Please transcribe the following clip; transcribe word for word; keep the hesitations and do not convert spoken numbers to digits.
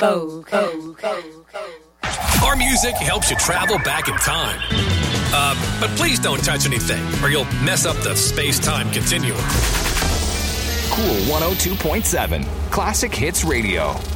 Coke, Coke, Coke, Coke. Our music helps you travel back in time. Uh, but please don't touch anything, or you'll mess up the space-time continuum. Cool one oh two point seven, Classic Hits Radio.